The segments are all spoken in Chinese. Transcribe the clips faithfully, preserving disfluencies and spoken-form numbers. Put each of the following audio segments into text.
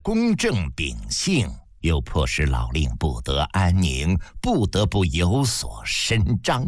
公正秉性又迫使老令不得安宁，不得不有所伸张。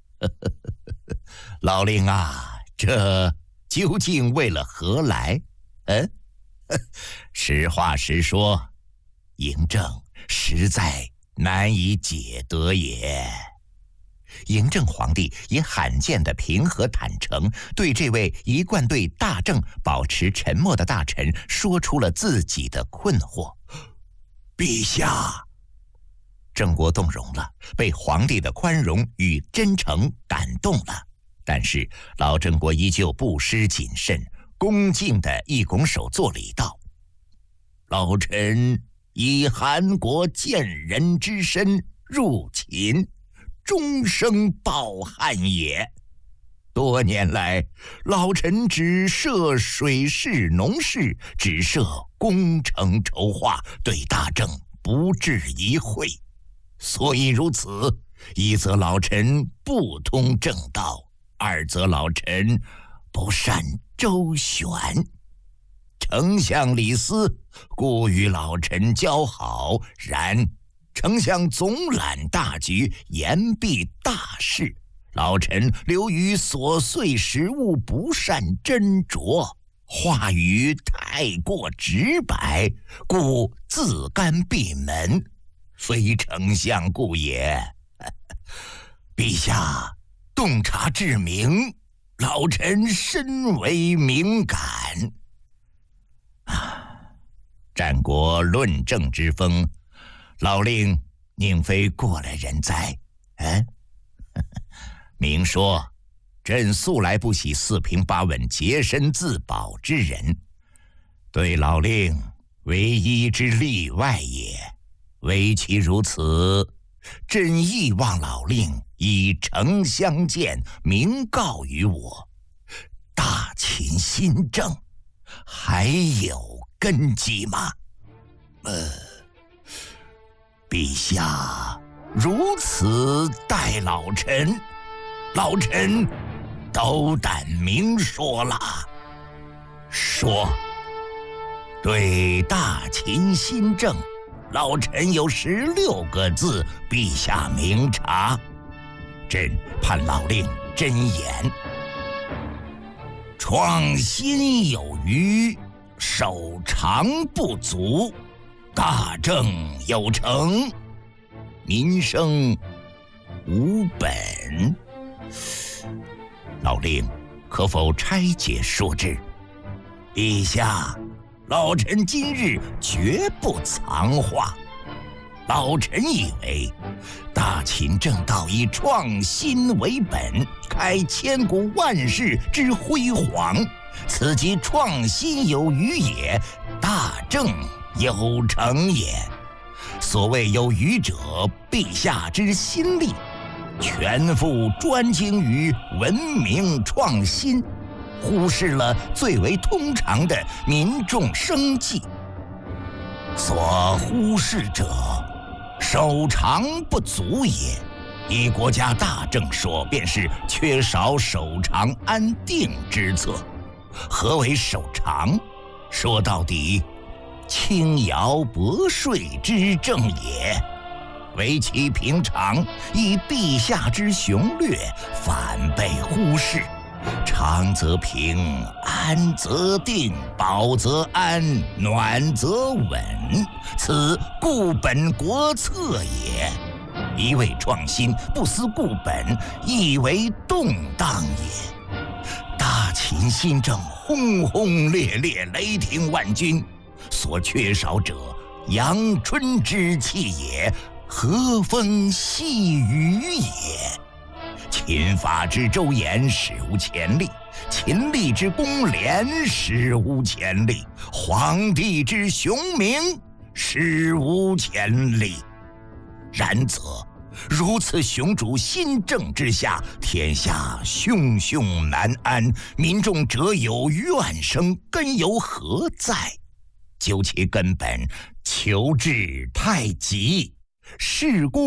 老令啊，这究竟为了何来？嗯，实话实说，嬴政实在难以解得也。嬴政皇帝也罕见的平和坦诚，对这位一贯对大政保持沉默的大臣说出了自己的困惑。陛下，郑国动容了，被皇帝的宽容与真诚感动了，但是老郑国依旧不失谨慎，恭敬地一拱手作礼道：老臣以韩国建人之身入秦，终生抱汉也。多年来，老臣只涉水事农事，只涉工程筹划，对大政不置一会。所以如此，一则老臣不通正道，二则老臣不善周旋。丞相李斯故与老臣交好，然丞相总揽大局，言必大事，老臣流于琐碎时务，不善斟酌，话语太过直白，故自甘闭门，非丞相故也。陛下洞察至明，老臣深为敏感。啊，战国论政之风，老令宁非过来人哉？嗯，明说，朕素来不喜四平八稳、洁身自保之人，对老令唯一之例外也。唯其如此，朕亦望老令以诚相见，明告于我，大秦新政还有根基吗？呃，陛下如此待老臣，老臣斗胆明说了。说，对大秦新政，老臣有十六个字，陛下明察。朕盼老令真言。创新有余，守常不足，大政有成，民生无本。老令可否拆解说之？陛下，老臣今日绝不藏话。老臣以为，大秦正道以创新为本，开千古万世之辉煌，此即创新有余也，大政有成也。所谓有余者，陛下之心力，全副专精于文明创新，忽视了最为通常的民众生计。所忽视者，守常不足也。以国家大政说，便是缺少守常安定之策。何为守常？说到底，轻徭薄税之政也。唯其平常，以陛下之雄略，反被忽视。常则平，安则定，保则安，暖则稳，此固本国策也。一味创新，不思固本，亦为动荡也。大秦新政轰轰烈烈，雷霆万钧，所缺少者，阳春之气也，和风细雨也。秦法之周延，史无前例；秦吏之公廉，史无前例；皇帝之雄明，史无前例。然则，如此雄主新政之下，天下汹汹难安，民众者有怨声，根由何在？究其根本，求治太急，事公